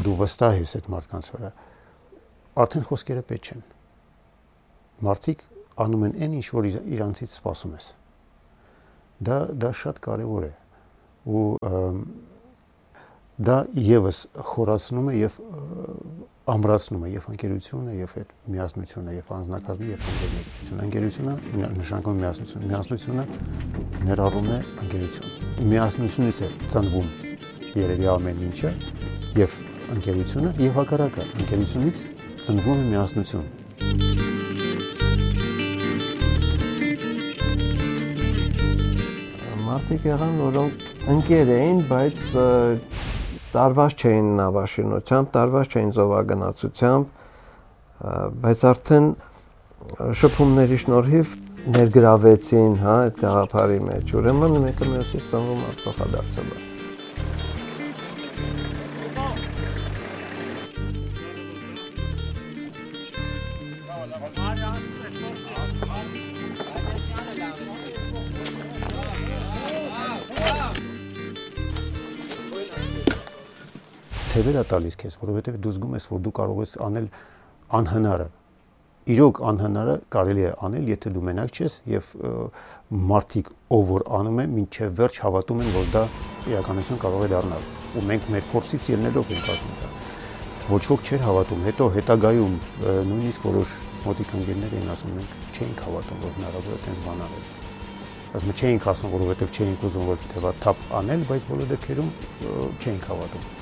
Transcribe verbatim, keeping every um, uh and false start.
դու վստահ ես այդ մարդկանց վրա, արդեն խոսքերը պետք չեն։ Մարդիկ անում են այն ինչ որ իրանցից սպասում ես։ Դա դա շատ կարևոր է ու դա եւս խորացնում է եւ ամրացնում է եւ ընկերությունը եւ այդ միասնությունը եւ անձնակազմի եւ ընկերությունը։ Ընկերությունը նշանակում է միասնություն, միասնությունը ներառում է ընկերություն։ Միասնությունից է ծնվում երևի ամեն ինչը եւ ընկերությունը եւ հակառակը, ընկերությունից ծնվում է միասնություն։ Մարդիկ եղան, որոնք ընկեր էին, բայց տարված չէին նավաշինությամբ, տարված չէին զովագնացությամբ, բայց արդեն շփումների շնորհիվ ներգրավեցին, հա, այդ գաղափարի մեջ։ Ուրեմն մեկը մյուսից ծնվում է փոխադարձաբար։ Թևեր է տալիս քեզ, որովհետև դու զգում ես, որ դու կարող ես անել անհնարը։ Իրոք անհնարը կարելի է անել, եթե դու մենակ ես եւ մարդիկ, ով որ անում են, մինչեւ վերջ հավատում են, որ դա իրականություն կարող է դառնալ։ Ու մենք մեր փորձից ելնելով ենք ասում դա։ Ոչ ոք չէր հավատում, հետո հետագայում նույնիսկ որոշ մոտիկ ընկերներ էին ասում, մենք չէինք հավատում, որ հնարավոր է այդպես բան անել։ Ասում չէինք ասում, որովհետև չէինք ուզում որ թեվա թափ անել, բայց բոլոր դեպքերում չէինք հավատում։